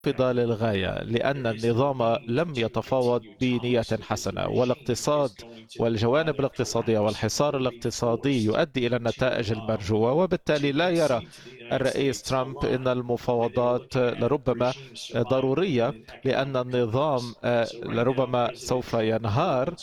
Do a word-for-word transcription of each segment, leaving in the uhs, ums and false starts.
منخفضة للغاية، لأن النظام لم يتفاوض بنية حسنة، والاقتصاد والجوانب الاقتصادية والحصار الاقتصادي يؤدي إلى النتائج المرجوة، وبالتالي لا يرى الرئيس ترامب أن المفاوضات لربما ضرورية، لأن النظام لربما سوف ينهار.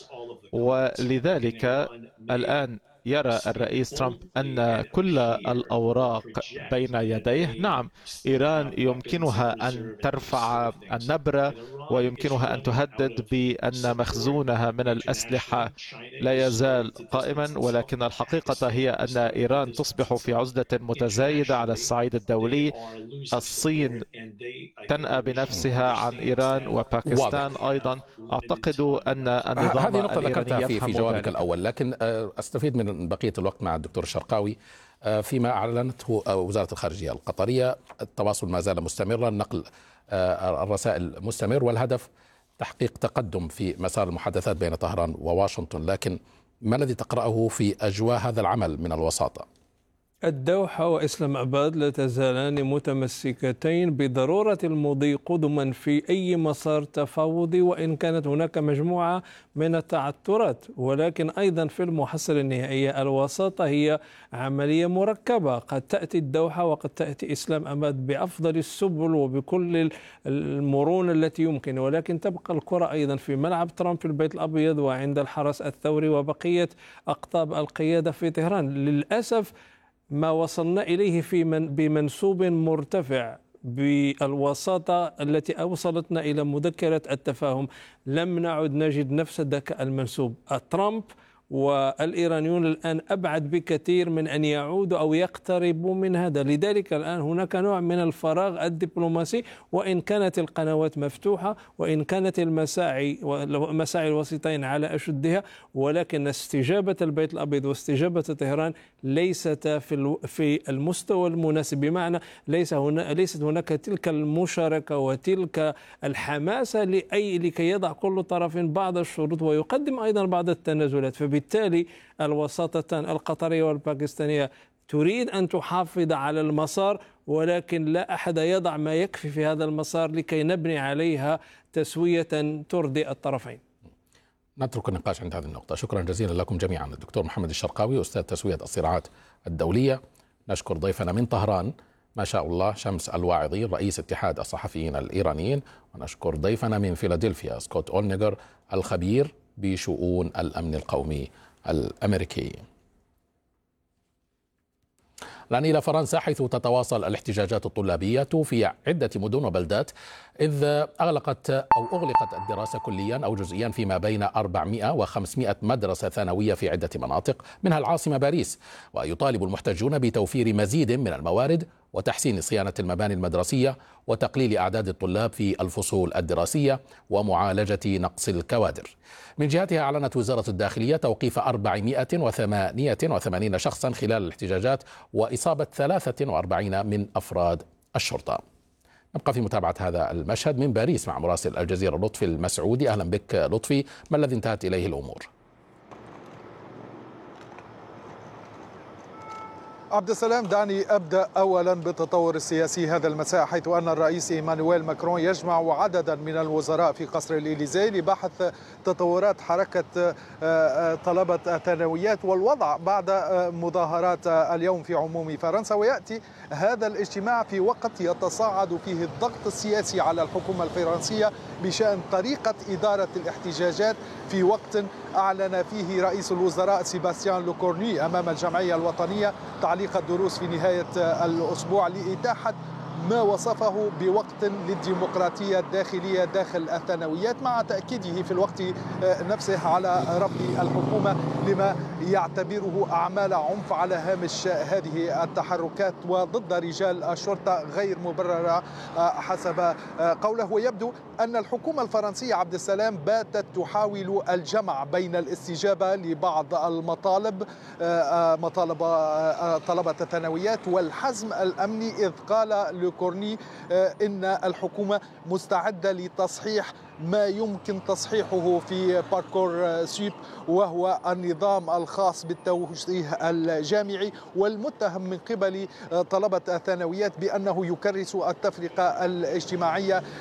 ولذلك الآن يرى الرئيس ترامب أن كل الأوراق بين يديه. نعم، إيران يمكنها أن ترفع النبرة، ويمكنها أن تهدد بأن مخزونها من الأسلحة لا يزال قائما، ولكن الحقيقة هي أن إيران تصبح في عزلة متزايدة على الصعيد الدولي. الصين تنأى بنفسها عن إيران، واضح. وباكستان أيضا. أعتقد أن النظام هذه نقطة الإيراني ذكرتها في في يفهم جوابك ذلك. الأول، لكن أستفيد من بقية الوقت مع الدكتور الشرقاوي. فيما أعلنته وزارة الخارجية القطرية، التواصل ما زال مستمرا، نقل الرسائل مستمر، والهدف تحقيق تقدم في مسار المحادثات بين طهران وواشنطن. لكن ما الذي تقرأه في أجواء هذا العمل من الوساطة؟ الدوحة وإسلام آباد لا تزالان متمسكتين بضرورة المضي قدما في أي مسار تفاوضي، وإن كانت هناك مجموعة من التعثرات. ولكن أيضا في المحصلة النهائية الوساطة هي عملية مركبة، قد تأتي الدوحة وقد تأتي إسلام آباد بأفضل السبل وبكل المرونة التي يمكن، ولكن تبقى الكرة أيضا في ملعب ترامب في البيت الأبيض وعند الحرس الثوري وبقية أقطاب القيادة في طهران. للأسف ما وصلنا إليه في من بمنسوب مرتفع بالوساطة التي أوصلتنا إلى مذكرة التفاهم، لم نعد نجد نفس ذاك المنسوب. ترامب والإيرانيون الآن أبعد بكثير من أن يعودوا أو يقتربوا من هذا. لذلك الآن هناك نوع من الفراغ الدبلوماسي، وإن كانت القنوات مفتوحة، وإن كانت المساعي مساعي الوسيطين على أشدها، ولكن استجابة البيت الأبيض واستجابة طهران ليست في في المستوى المناسب، بمعنى ليس هنا ليست هناك تلك المشاركة وتلك الحماسة لأي لكي يضع كل طرف بعض الشروط ويقدم أيضا بعض التنازلات. فبالتالي الوساطتان القطرية والباكستانية تريد أن تحافظ على المسار، ولكن لا أحد يضع ما يكفي في هذا المسار لكي نبني عليها تسوية ترضي الطرفين. نترك النقاش عند هذه النقطة. شكرا جزيلا لكم جميعا. الدكتور محمد الشرقاوي، أستاذ تسوية الصراعات الدولية. نشكر ضيفنا من طهران ما شاء الله شمس الواعظي، رئيس اتحاد الصحفيين الإيرانيين. ونشكر ضيفنا من فيلادلفيا سكوت أولنيغر، الخبير بشؤون الأمن القومي الأمريكي. الآن إلى فرنسا، حيث تتواصل الاحتجاجات الطلابية في عدة مدن وبلدات، إذ أغلقت أو أغلقت الدراسة كليا أو جزئيا فيما بين أربعمائة وخمسمائة مدرسة ثانوية في عدة مناطق منها العاصمة باريس. ويطالب المحتجون بتوفير مزيد من الموارد وتحسين صيانة المباني المدرسية وتقليل أعداد الطلاب في الفصول الدراسية ومعالجة نقص الكوادر. من جهتها أعلنت وزارة الداخلية توقيف أربعمائة وثمانية وثمانين شخصا خلال الاحتجاجات وإصابة ثلاثة وأربعين من أفراد الشرطة. نبقى في متابعة هذا المشهد من باريس مع مراسل الجزيرة لطفي المسعودي. أهلا بك لطفي، ما الذي انتهت إليه الأمور؟ عبد السلام، دعني أبدأ أولا بالتطور السياسي هذا المساء، حيث أن الرئيس إيمانويل ماكرون يجمع عددا من الوزراء في قصر الإليزي لبحث تطورات حركة طلبة الثانويات والوضع بعد مظاهرات اليوم في عموم فرنسا. ويأتي هذا الاجتماع في وقت يتصاعد فيه الضغط السياسي على الحكومة الفرنسية بشأن طريقة إدارة الاحتجاجات، في وقت أعلن فيه رئيس الوزراء سيباستيان لوكورني أمام الجمعية الوطنية تعليق الدروس في نهاية الأسبوع لإتاحة ما وصفه بوقت للديمقراطية الداخلية داخل الثانويات، مع تأكيده في الوقت نفسه على رفض الحكومة لما يعتبره أعمال عنف على هامش هذه التحركات وضد رجال الشرطة غير مبررة حسب قوله. ويبدو أن الحكومة الفرنسية عبد السلام باتت تحاول الجمع بين الاستجابة لبعض المطالب مطالب طلبة الثانويات والحزم الأمني، إذ قال لو كورني إن الحكومة مستعدة لتصحيح ما يمكن تصحيحه في باركور سويب، وهو النظام الخاص بالتوجيه الجامعي والمتهم من قبل طلبة الثانويات بأنه يكرس التفرقة الاجتماعية